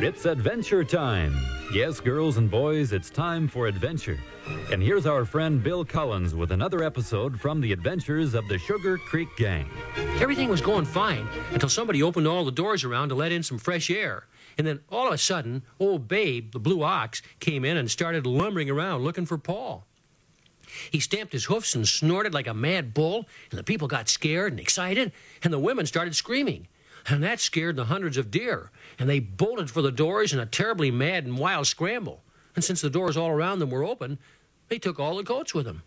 It's adventure time. Yes, girls and boys, it's time for adventure. And here's our friend Bill Collins with another episode from the adventures of the Sugar Creek Gang. Everything was going fine until somebody opened all the doors around to let in some fresh air. And then all of a sudden, old Babe, the blue ox, came in and started lumbering around looking for Paul. He stamped his hoofs and snorted like a mad bull, and the people got scared and excited, and the women started screaming. And that scared the hundreds of deer, and they bolted for the doors in a terribly mad and wild scramble. And since the doors all around them were open, they took all the goats with them.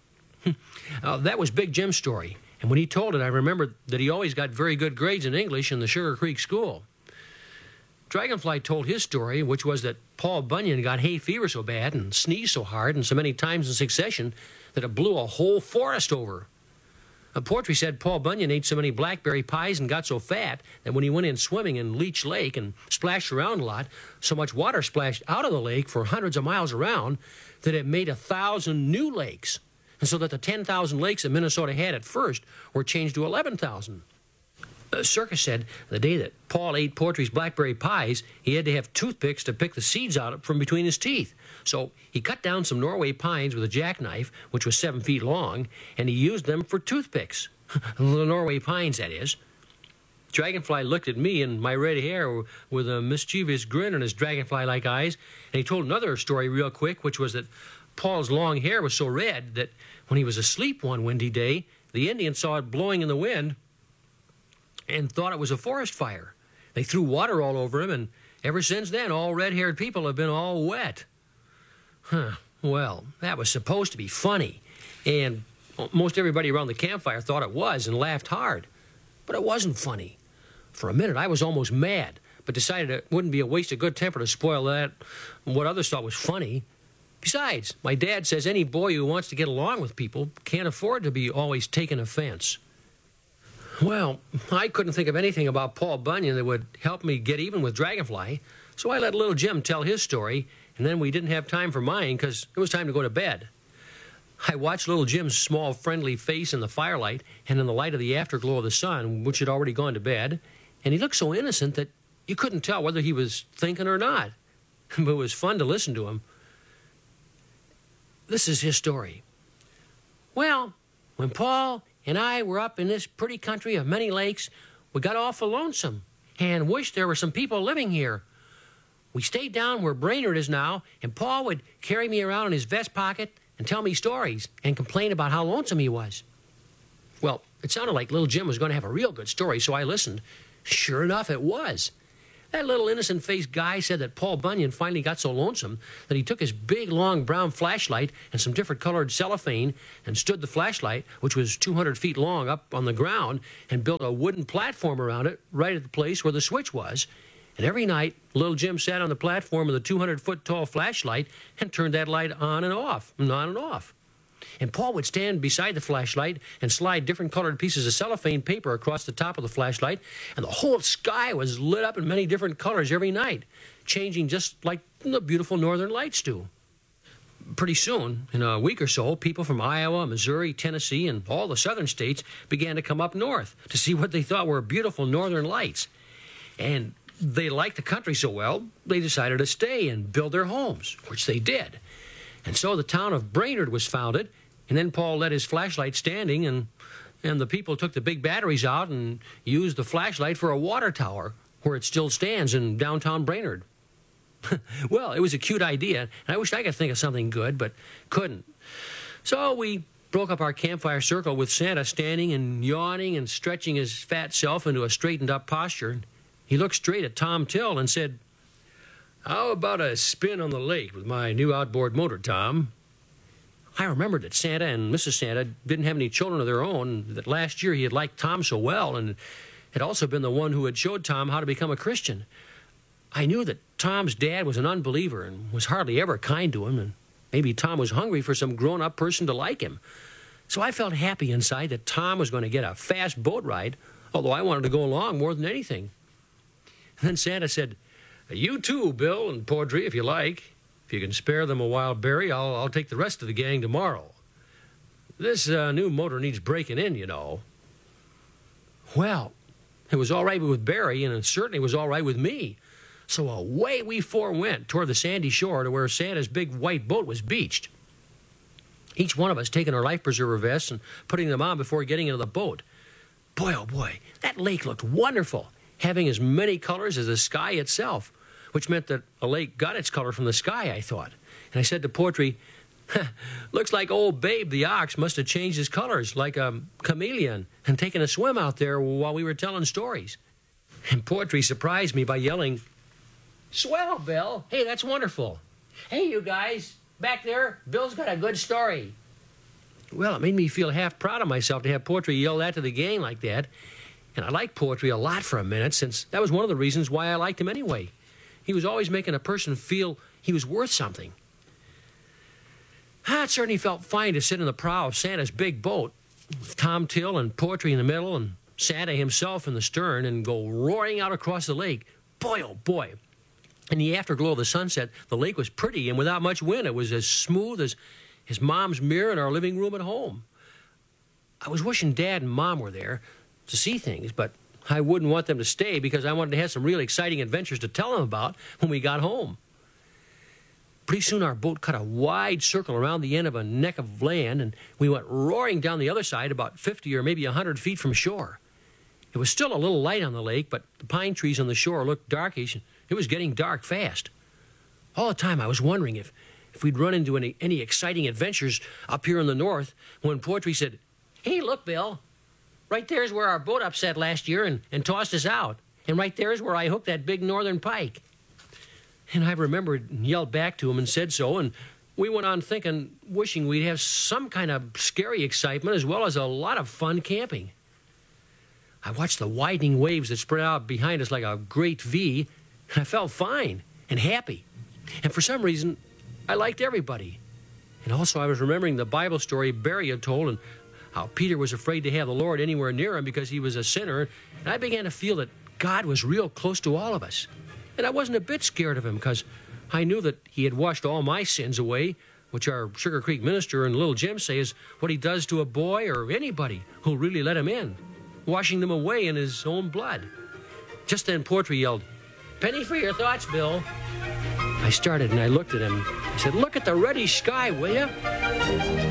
That was Big Jim's story, and when he told it, I remembered that he always got very good grades in English in the Sugar Creek School. Dragonfly told his story, which was that Paul Bunyan got hay fever so bad and sneezed so hard and so many times in succession that it blew a whole forest over. Poetry said Paul Bunyan ate so many blackberry pies and got so fat that when he went in swimming in Leech Lake and splashed around a lot, so much water splashed out of the lake for hundreds of miles around that it made 1,000 new lakes. And so that the 10,000 lakes that Minnesota had at first were changed to 11,000. Circus said the day that Paul ate Poetry's blackberry pies, he had to have toothpicks to pick the seeds out from between his teeth. So he cut down some Norway pines with a jackknife, which was 7 feet long, and he used them for toothpicks. The Norway pines, that is. Dragonfly looked at me and my red hair with a mischievous grin on his dragonfly-like eyes, and he told another story real quick, which was that Paul's long hair was so red that when he was asleep one windy day, the Indians saw it blowing in the wind and thought it was a forest fire. They threw water all over him, and ever since then, all red-haired people have been all wet. Well, that was supposed to be funny, and most everybody around the campfire thought it was and laughed hard. But it wasn't funny. For a minute, I was almost mad, but decided it wouldn't be a waste of good temper to spoil that, what others thought was funny. Besides, my dad says any boy who wants to get along with people can't afford to be always taking offense. Well, I couldn't think of anything about Paul Bunyan that would help me get even with Dragonfly, so I let little Jim tell his story, and then we didn't have time for mine because it was time to go to bed. I watched little Jim's small, friendly face in the firelight and in the light of the afterglow of the sun, which had already gone to bed, and he looked so innocent that you couldn't tell whether he was thinking or not. But it was fun to listen to him. This is his story. Well, when Paul and I were up in this pretty country of many lakes, we got awful lonesome and wished there were some people living here. We stayed down where Brainerd is now, and Paul would carry me around in his vest pocket and tell me stories and complain about how lonesome he was. Well, it sounded like little Jim was going to have a real good story, so I listened. Sure enough, it was. That little innocent-faced guy said that Paul Bunyan finally got so lonesome that he took his big, long brown flashlight and some different colored cellophane and stood the flashlight, which was 200 feet long, up on the ground and built a wooden platform around it right at the place where the switch was. And every night, little Jim sat on the platform with a 200-foot-tall flashlight and turned that light on and off, and on and off. And Paul would stand beside the flashlight and slide different colored pieces of cellophane paper across the top of the flashlight, and the whole sky was lit up in many different colors every night, changing just like the beautiful northern lights do. Pretty soon, in a week or so, people from Iowa, Missouri, Tennessee, and all the southern states began to come up north to see what they thought were beautiful northern lights. And they liked the country so well, they decided to stay and build their homes, which they did. And so the town of Brainerd was founded, and then Paul let his flashlight standing, and the people took the big batteries out and used the flashlight for a water tower, where it still stands in downtown Brainerd. Well, it was a cute idea, and I wished I could think of something good, but couldn't. So we broke up our campfire circle with Santa standing and yawning and stretching his fat self into a straightened-up posture. He looked straight at Tom Till and said, "How about a spin on the lake with my new outboard motor, Tom?" I remembered that Santa and Mrs. Santa didn't have any children of their own, that last year he had liked Tom so well and had also been the one who had showed Tom how to become a Christian. I knew that Tom's dad was an unbeliever and was hardly ever kind to him, and maybe Tom was hungry for some grown-up person to like him. So I felt happy inside that Tom was going to get a fast boat ride, although I wanted to go along more than anything. And then Santa said, "You too, Bill and Poetry, if you like. If you can spare them a wild berry, I'll take the rest of the gang tomorrow. This new motor needs breaking in, you know." Well, it was all right with Barry, and it certainly was all right with me. So away we four went toward the sandy shore to where Santa's big white boat was beached. Each one of us taking our life preserver vests and putting them on before getting into the boat. Boy, oh boy, that lake looked wonderful, having as many colors as the sky itself, which meant that a lake got its color from the sky, I thought. And I said to Portree, looks like old Babe the ox must have changed his colors like a chameleon and taken a swim out there while we were telling stories. And Portree surprised me by yelling, "Swell, Bill. Hey, that's wonderful. Hey, you guys, back there, Bill's got a good story." Well, it made me feel half proud of myself to have Portree yell that to the gang like that. And I liked Portree a lot for a minute, since that was one of the reasons why I liked him anyway. He was always making a person feel he was worth something. It certainly felt fine to sit in the prow of Santa's big boat, with Tom Till and Portree in the middle and Santa himself in the stern, and go roaring out across the lake. Boy, oh boy. In the afterglow of the sunset, the lake was pretty and without much wind. It was as smooth as his mom's mirror in our living room at home. I was wishing Dad and Mom were there to see things, but I wouldn't want them to stay because I wanted to have some really exciting adventures to tell them about when we got home. Pretty soon our boat cut a wide circle around the end of a neck of land, and we went roaring down the other side about 50 or maybe 100 feet from shore. It was still a little light on the lake, but the pine trees on the shore looked darkish, and it was getting dark fast. All the time I was wondering if we'd run into any exciting adventures up here in the north, when Portree said, "Hey, look, Bill. Right there's where our boat upset last year and tossed us out. And right there's where I hooked that big northern pike." And I remembered and yelled back to him and said so, and we went on thinking, wishing we'd have some kind of scary excitement as well as a lot of fun camping. I watched the widening waves that spread out behind us like a great V, and I felt fine and happy. And for some reason, I liked everybody. And also I was remembering the Bible story Barry had told, and how Peter was afraid to have the Lord anywhere near him because he was a sinner. And I began to feel that God was real close to all of us. And I wasn't a bit scared of him because I knew that he had washed all my sins away, which our Sugar Creek minister and Little Jim say is what he does to a boy or anybody who'll really let him in, washing them away in his own blood. Just then Portree yelled, "Penny for your thoughts, Bill." I started and I looked at him. I said, "Look at the reddish sky, will you?"